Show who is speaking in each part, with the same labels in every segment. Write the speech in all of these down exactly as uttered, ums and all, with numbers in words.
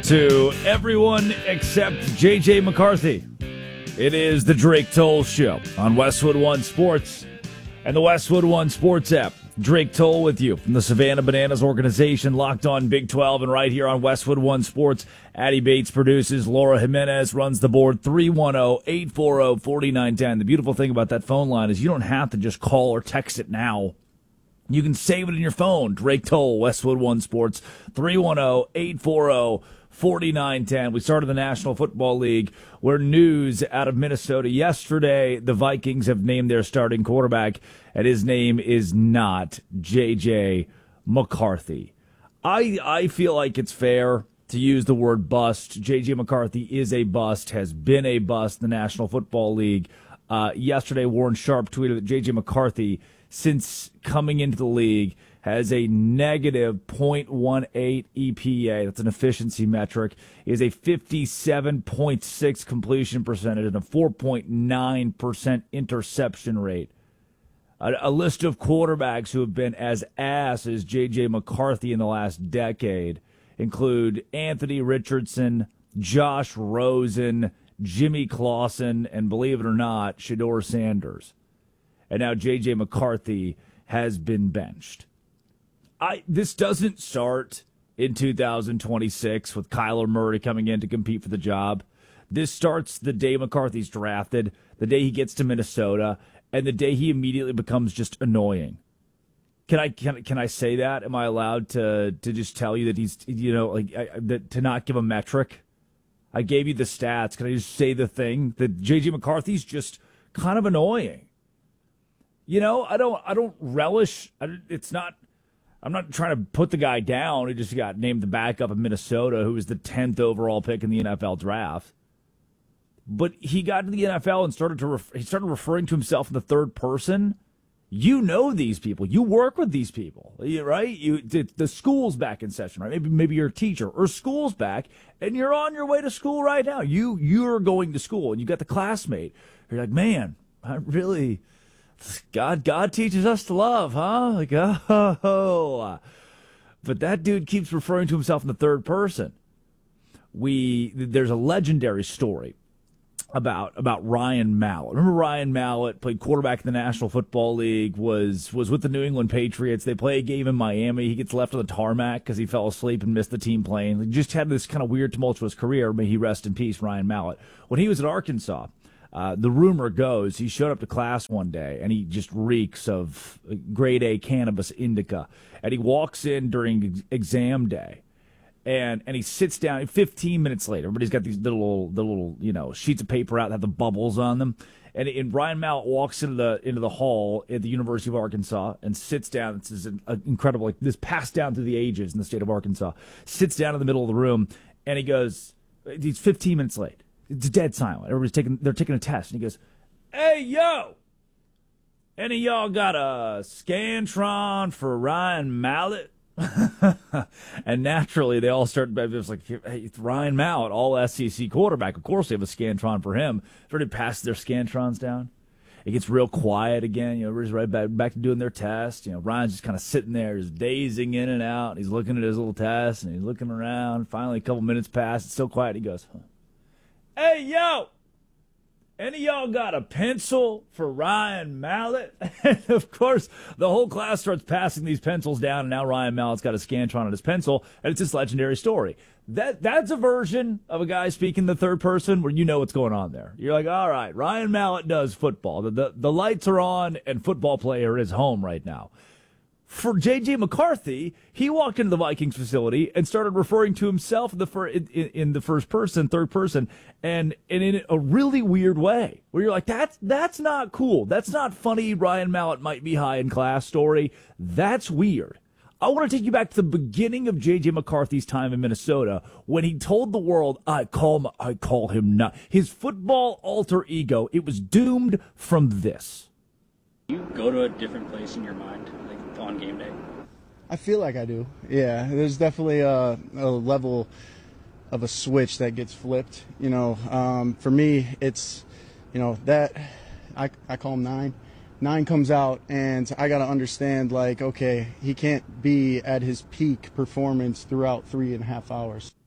Speaker 1: to everyone except J J McCarthy. It is the Drake Toll Show on Westwood One Sports and the Westwood One Sports app. Drake Toll with you from the Savannah Bananas organization, locked on Big twelve, and right here on Westwood One Sports. Addie Bates produces. Laura Jimenez runs the board. three one zero, eight four zero, four nine one zero. The beautiful thing about that phone line is you don't have to just call or text it now. You can save it in your phone. Drake Toll, Westwood One Sports, three one zero, eight four zero, four nine one zero. We started the National Football League, where news out of Minnesota yesterday, the Vikings have named their starting quarterback, and his name is not J J McCarthy. I I feel like it's fair to use the word bust. J J McCarthy is a bust, has been a bust in the National Football League. Uh, yesterday, Warren Sharp tweeted that J J McCarthy, since coming into the league, has a negative point one eight E P A. That's an efficiency metric. He has a fifty-seven point six completion percentage and a four point nine percent interception rate. A, a list of quarterbacks who have been as ass as J J McCarthy in the last decade include Anthony Richardson, Josh Rosen, Jimmy Clausen, and believe it or not, Shedeur Sanders. And now J J McCarthy has been benched. I this doesn't start in two thousand twenty-six with Kyler Murray coming in to compete for the job. This starts the day McCarthy's drafted, the day he gets to Minnesota, and the day he immediately becomes just annoying. Can I can can I say that? Am I allowed to to just tell you that he's, you know, like I, that, to not give a metric? I gave you the stats. Can I just say the thing that J J McCarthy's just kind of annoying? You know, I don't I don't relish. I, it's not. I'm not trying to put the guy down. He just got named the backup of Minnesota, who was the tenth overall pick in the N F L draft. But he got to the N F L and started to ref- he started referring to himself in the third person. You know these people. You work with these people, right? You the school's back in session, right? Maybe maybe you're a teacher or school's back, and you're on your way to school right now. You you're going to school, and you got the classmate. You're like, man, I really. God, God teaches us to love, huh? Like, oh, but that dude keeps referring to himself in the third person. We there's a legendary story about about Ryan Mallett. Remember Ryan Mallett played quarterback in the National Football League, was was with the New England Patriots. They play a game in Miami. He gets left on the tarmac because he fell asleep and missed the team plane. He just had this kind of weird, tumultuous career. May he rest in peace, Ryan Mallett. When he was at Arkansas, Uh, the rumor goes he showed up to class one day and he just reeks of grade A cannabis indica. And he walks in during ex- exam day, and and he sits down. Fifteen minutes later, everybody's got these little the little you know sheets of paper out that have the bubbles on them. And, and Ryan Mallett walks into the into the hall at the University of Arkansas and sits down. This is an, an incredible, like this passed down through the ages in the state of Arkansas. Sits down in the middle of the room, and he goes, he's fifteen minutes late. It's dead silent. Everybody's taking, they're taking a test. And he goes, hey, yo, any of y'all got a Scantron for Ryan Mallett? And naturally, they all start, it was like, hey, it's Ryan Mallett, all S E C quarterback. Of course, they have a Scantron for him. Everybody passes their Scantrons down. It gets real quiet again. You know, everybody's right back, back to doing their test. You know, Ryan's just kind of sitting there, just dazing in and out. And he's looking at his little test, and he's looking around. Finally, a couple minutes pass. It's still quiet. He goes, huh. Hey, yo, any of y'all got a pencil for Ryan Mallett? And, of course, the whole class starts passing these pencils down, and now Ryan Mallett's got a Scantron on his pencil, and it's this legendary story. That That's a version of a guy speaking the third person where you know what's going on there. You're like, all right, Ryan Mallett does football. The, the, the lights are on, and football player is home right now. For J J McCarthy, he walked into the Vikings facility and started referring to himself in the, fir- in, in the first person, third person, and, and in a really weird way, where you're like, that's, that's not cool. That's not funny. Ryan Mallett might be high in class story. That's weird. I want to take you back to the beginning of J J McCarthy's time in Minnesota when he told the world, I call him, I call him not. His football alter ego, it was doomed from this.
Speaker 2: You go to a different place in your mind, like on game day?
Speaker 3: I feel like I do. Yeah, there's definitely a, a level of a switch that gets flipped. You know, um, for me, it's, you know, that I, I call him nine. Nine comes out, and I got to understand, like, okay, he can't be at his peak performance throughout three and a half hours.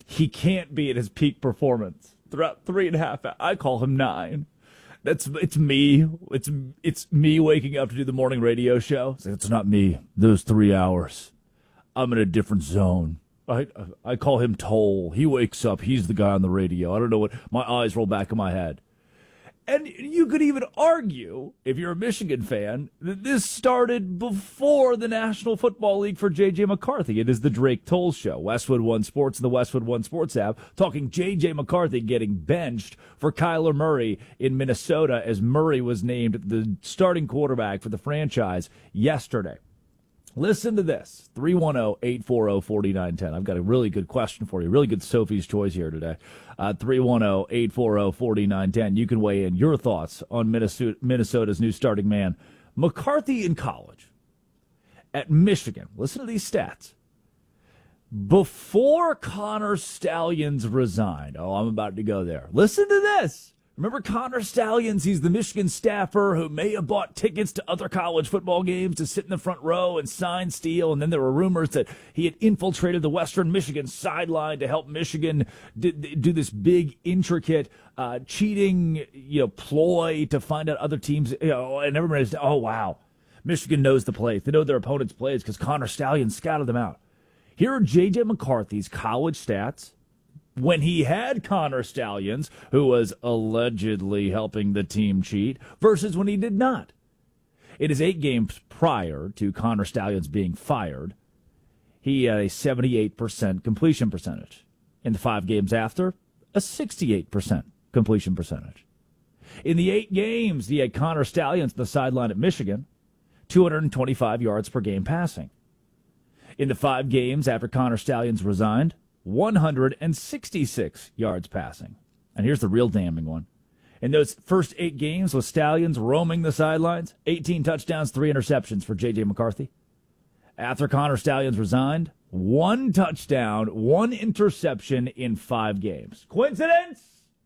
Speaker 1: he can't be at his peak performance throughout three and a half hours. I call him nine. That's it's me. It's it's me waking up to do the morning radio show. It's, like, it's not me. Those three hours, I'm in a different zone. I I call him Toll. He wakes up. He's the guy on the radio. I don't know what. My eyes roll back in my head. And you could even argue, if you're a Michigan fan, that this started before the National Football League for J J. McCarthy. It is the Drake Toll Show. Westwood One Sports and the Westwood One Sports app talking J J. McCarthy getting benched for Kyler Murray in Minnesota as Murray was named the starting quarterback for the franchise yesterday. Listen to this, three one zero, eight four zero, four nine one zero. I've got a really good question for you, really good Sophie's Choice here today. Uh, three one zero, eight four zero, four nine one zero. You can weigh in your thoughts on Minnesota, Minnesota's new starting man. McCarthy in college at Michigan. Listen to these stats. Before Connor Stalions resigned, oh, I'm about to go there. Listen to this. Remember Connor Stalions? He's the Michigan staffer who may have bought tickets to other college football games to sit in the front row and sign Steele. And then there were rumors that he had infiltrated the Western Michigan sideline to help Michigan do, do this big, intricate uh, cheating, you know, ploy to find out other teams. You know, and everybody's, oh, wow. Michigan knows the plays. They know their opponent's plays because Connor Stalions scouted them out. Here are J J. McCarthy's college stats when he had Connor Stalions, who was allegedly helping the team cheat, versus when he did not. In his eight games prior to Connor Stalions being fired, he had a seventy-eight percent completion percentage. In the five games after, a sixty-eight percent completion percentage. In the eight games he had Connor Stalions on the sideline at Michigan, two hundred twenty-five yards per game passing. In the five games after Connor Stalions resigned, one hundred sixty-six yards passing. And here's the real damning one. In those first eight games with Stalions roaming the sidelines, eighteen touchdowns, three interceptions for J J. McCarthy. After Connor Stalions resigned, one touchdown, one interception in five games. Coincidence?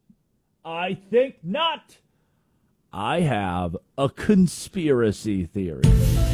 Speaker 1: I think not. I have a conspiracy theory.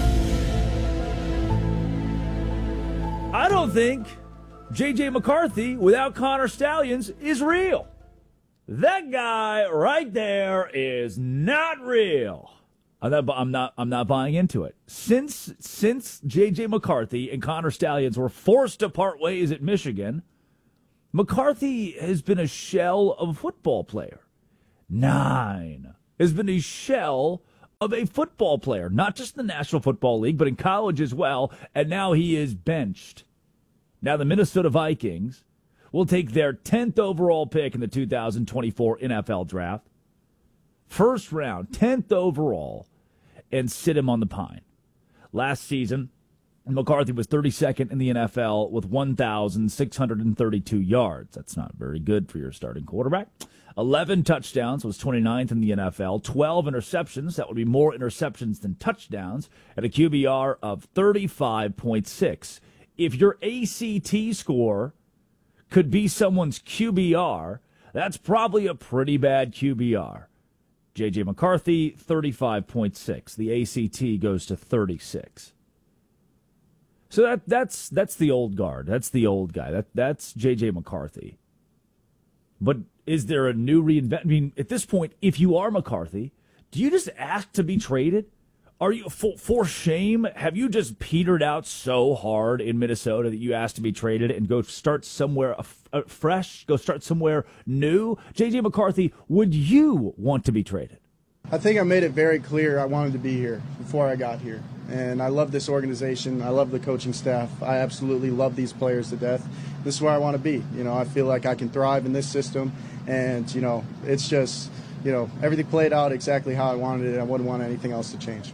Speaker 1: I don't think J J. McCarthy, without Connor Stalions, is real. That guy right there is not real. I'm not, I'm not, I'm not buying into it. Since, since J J. McCarthy and Connor Stalions were forced to part ways at Michigan, McCarthy has been a shell of a football player. Nine has been a shell of a football player, not just in the National Football League, but in college as well, and now he is benched. Now, the Minnesota Vikings will take their tenth overall pick in the two thousand twenty-four N F L draft. First round, tenth overall, and sit him on the pine. Last season, McCarthy was thirty-second in the N F L with one thousand six hundred thirty-two yards. That's not very good for your starting quarterback. eleven touchdowns, was twenty-ninth in the N F L. twelve interceptions, that would be more interceptions than touchdowns, at a Q B R of thirty-five point six. If your A C T score could be someone's Q B R, that's probably a pretty bad Q B R. J J. McCarthy, thirty-five point six. The A C T goes to thirty-six. So that that's that's the old guard. That's the old guy. That that's J J. McCarthy. But is there a new reinvent? I mean, at this point, if you are McCarthy, do you just ask to be traded? Are you, for, for shame, have you just petered out so hard in Minnesota that you asked to be traded and go start somewhere uh, fresh, go start somewhere new? J J. McCarthy, would you want to be traded?
Speaker 3: I think I made it very clear I wanted to be here before I got here. And I love this organization. I love the coaching staff. I absolutely love these players to death. This is where I want to be. You know, I feel like I can thrive in this system. And, you know, it's just, you know, everything played out exactly how I wanted it. I wouldn't want anything else to change.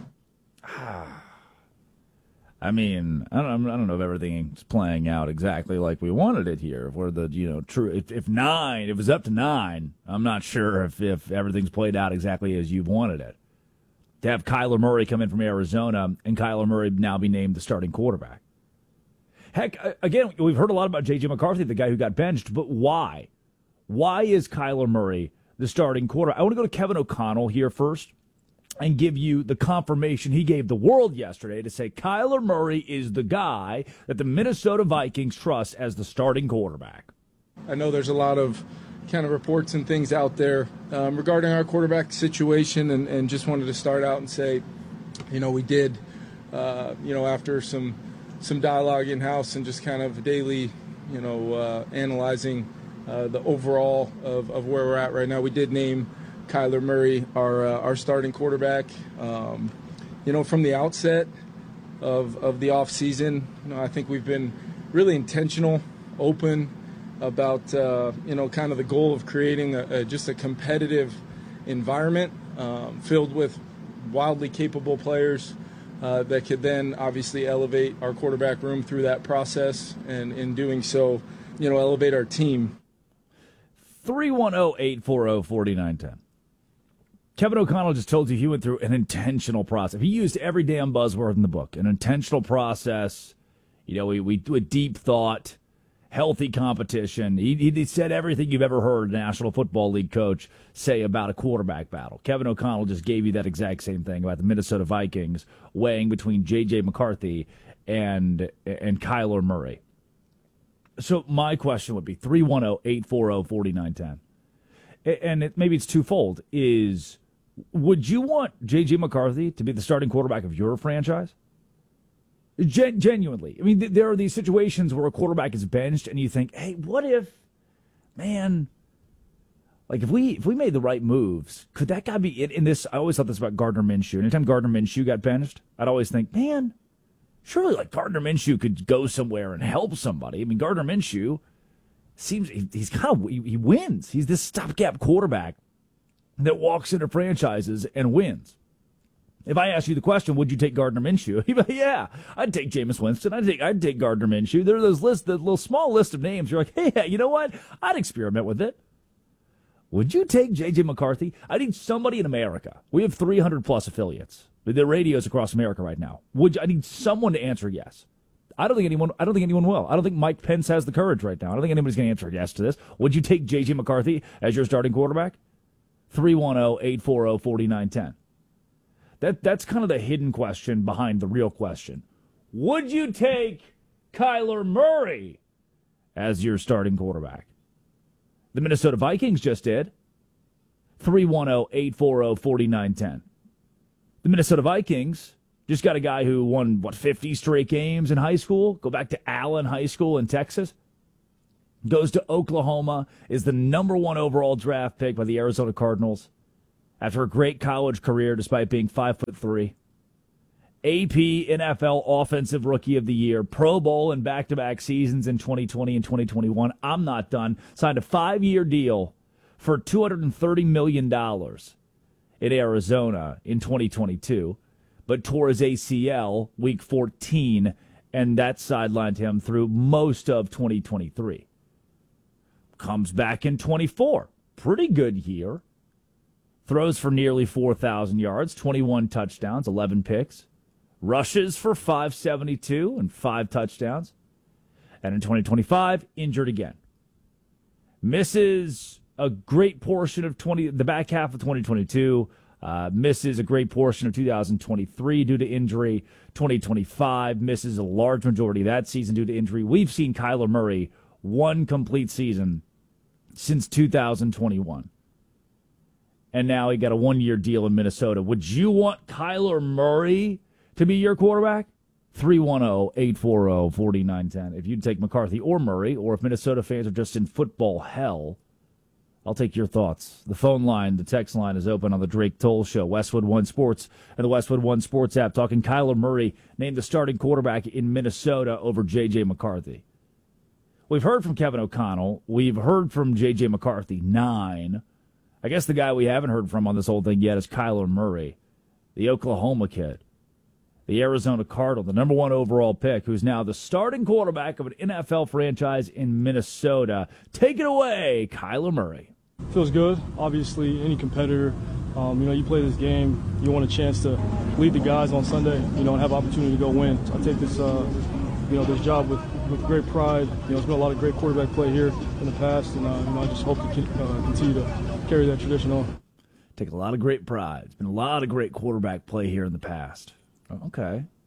Speaker 1: I mean, I don't, I don't know if everything's playing out exactly like we wanted it here. Where the, you know, true, if, if nine, if it was up to nine, I'm not sure if, if everything's played out exactly as you've wanted it. To have Kyler Murray come in from Arizona and Kyler Murray now be named the starting quarterback. Heck, again, we've heard a lot about J J. McCarthy, the guy who got benched, but why? Why is Kyler Murray the starting quarterback? I want to go to Kevin O'Connell here first and give you the confirmation he gave the world yesterday to say Kyler Murray is the guy that the Minnesota Vikings trust as the starting quarterback.
Speaker 4: I know there's a lot of kind of reports and things out there um, regarding our quarterback situation, and, and just wanted to start out and say, you know, we did, uh, you know, after some some dialogue in-house and just kind of daily, you know, uh, analyzing uh, the overall of, of where we're at right now, we did name Kyler Murray our uh, our starting quarterback. Um, you know, from the outset of of the off season, you know, I think we've been really intentional, open about uh, you know, kind of the goal of creating a, a, just a competitive environment um, filled with wildly capable players uh, that could then obviously elevate our quarterback room through that process, and in doing so, you know, elevate our team.
Speaker 1: three one zero, eight four zero, four nine one zero. Kevin O'Connell just told you he went through an intentional process. He used every damn buzzword in the book. An intentional process, you know, we, we do a deep thought, healthy competition. He, he said everything you've ever heard a National Football League coach say about a quarterback battle. Kevin O'Connell just gave you that exact same thing about the Minnesota Vikings weighing between J J. McCarthy and and Kyler Murray. So my question would be three one zero, eight four zero, four nine one zero. And it, maybe it's twofold. Is would you want J J. McCarthy to be the starting quarterback of your franchise? Gen- genuinely. I mean, th- there are these situations where a quarterback is benched and you think, hey, what if, man, like if we if we made the right moves, could that guy be in, in this? I always thought this about Gardner Minshew. Anytime Gardner Minshew got benched, I'd always think, man, surely like Gardner Minshew could go somewhere and help somebody. I mean, Gardner Minshew seems he, he's kind of he, he wins. He's this stopgap quarterback that walks into franchises and wins. If I ask you the question, would you take Gardner Minshew? You'd be like, yeah, I'd take Jameis Winston. I'd take I'd take Gardner Minshew. There are those lists, the little small list of names. You're like, hey, you know what? I'd experiment with it. Would you take J J. McCarthy? I need somebody in America. We have three hundred plus affiliates. The radios across America right now. Would you, I need someone to answer yes. I don't think anyone. I don't think anyone will. I don't think Mike Pence has the courage right now. I don't think anybody's going to answer yes to this. Would you take J J. McCarthy as your starting quarterback? three one zero, eight four zero, four nine one zero. That that's kind of the hidden question behind the real question. Would you take Kyler Murray as your starting quarterback? The Minnesota Vikings just did. three one zero, eight four zero, four nine one zero. The Minnesota Vikings just got a guy who won, what, fifty straight games in high school? Go back to Allen High School in Texas. Goes to Oklahoma, is the number one overall draft pick by the Arizona Cardinals after a great college career despite being five foot three. A P N F L Offensive Rookie of the Year, Pro Bowl in back-to-back seasons in twenty twenty and twenty twenty-one. I'm not done. Signed a five-year deal for two hundred thirty million dollars in Arizona in twenty twenty-two, but tore his A C L week fourteen, and that sidelined him through most of twenty twenty-three. Comes back in twenty-four. Pretty good year. Throws for nearly four thousand yards, twenty-one touchdowns, eleven picks. Rushes for five seventy-two and five touchdowns. And in twenty twenty-five, injured again. Misses a great portion of twenty the back half of twenty twenty-two. Uh, misses a great portion of two thousand twenty-three due to injury. twenty twenty-five misses a large majority of that season due to injury. We've seen Kyler Murray one complete season since two thousand twenty-one. And now he got a one-year deal in Minnesota. Would you want Kyler Murray to be your quarterback? three one zero, eight four zero, four nine one zero. If you'd take McCarthy or Murray, or if Minnesota fans are just in football hell, I'll take your thoughts. The phone line, the text line is open on the Drake Toll Show. Westwood One Sports and the Westwood One Sports app talking Kyler Murray named the starting quarterback in Minnesota over J J. McCarthy. We've heard from Kevin O'Connell. We've heard from J J. McCarthy, nine. I guess the guy we haven't heard from on this whole thing yet is Kyler Murray, the Oklahoma kid, the Arizona Cardinal, the number one overall pick, who's now the starting quarterback of an N F L franchise in Minnesota. Take it away, Kyler Murray.
Speaker 5: Feels good. Obviously, any competitor, um, you know, you play this game, you want a chance to lead the guys on Sunday, you know, and have opportunity to go win. So I take this, uh, you know, this job with, with great pride. You know, there's been a lot of great quarterback play here in the past, and uh, you know, I just hope to uh, continue to carry that tradition on.
Speaker 1: Take a lot of great pride. There's been a lot of great quarterback play here in the past. Okay.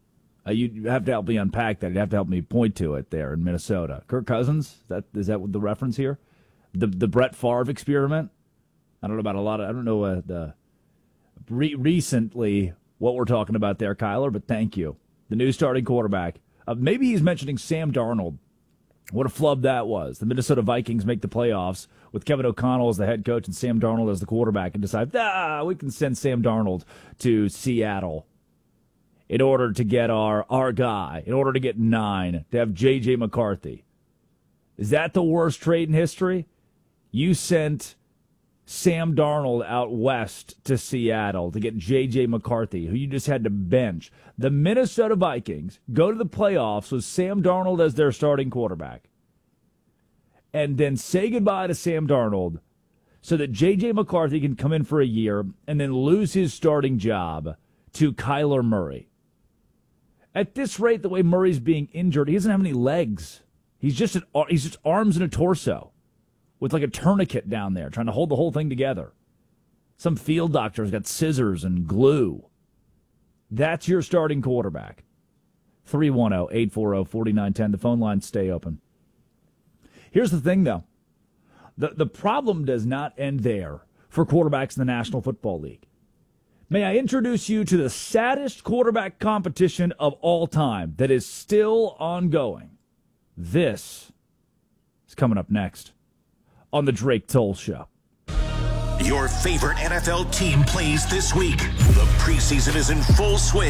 Speaker 1: Uh, you have to help me unpack that. You have to help me point to it there in Minnesota. Kirk Cousins, is that is that the reference here? The the Brett Favre experiment. I don't know about a lot of. I don't know uh, the re- recently what we're talking about there, Kyler. But thank you. The new starting quarterback. Uh, maybe he's mentioning Sam Darnold. What a flub that was. The Minnesota Vikings make the playoffs with Kevin O'Connell as the head coach and Sam Darnold as the quarterback, and decide, ah, we can send Sam Darnold to Seattle in order to get our, our guy, in order to get nine, to have J J. McCarthy. Is that the worst trade in history? You sent Sam Darnold out west to Seattle to get J J. McCarthy, who you just had to bench. The Minnesota Vikings go to the playoffs with Sam Darnold as their starting quarterback, and then say goodbye to Sam Darnold so that J J. McCarthy can come in for a year and then lose his starting job to Kyler Murray. At this rate, the way Murray's being injured, he doesn't have any legs. He's just an, he's just arms and a torso with like a tourniquet down there trying to hold the whole thing together. Some field doctor's got scissors and glue. That's your starting quarterback. three one zero, eight four zero, four nine one zero. The phone lines stay open. Here's the thing, though. The, the problem does not end there for quarterbacks in the National Football League. May I introduce you to the saddest quarterback competition of all time that is still ongoing. This is coming up next on the Drake Toll Show.
Speaker 6: Your favorite N F L team plays this week. The preseason is in full swing.